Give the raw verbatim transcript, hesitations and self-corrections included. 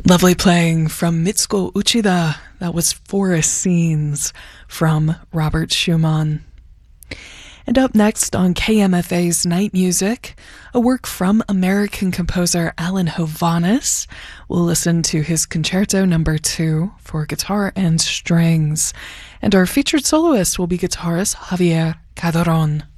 Lovely playing from Mitsuko Uchida. That was Forest Scenes from Robert Schumann. And up next on K M F A's Night Music, a work from American composer Alan Hovhaness. We'll listen to his Concerto Number Two for guitar and strings. And our featured soloist will be guitarist Javier Calderón.